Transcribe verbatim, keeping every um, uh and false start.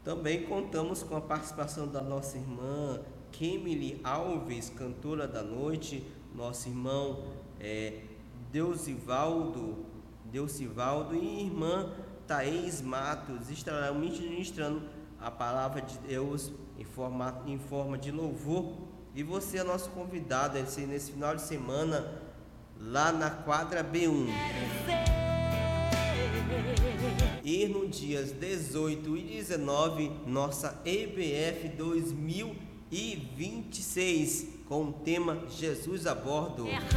Também contamos com a participação da nossa irmã Kemily Alves, cantora da noite, nosso irmão é, Deusivaldo, Deusivaldo e irmã Thaís Matos estarão ministrando a palavra de Deus em forma, em forma de louvor. E você é nosso convidado nesse final de semana lá na quadra B um. E no dias dezoito e dezenove, nossa E B F dois mil e vinte e seis, com o tema Jesus a Bordo.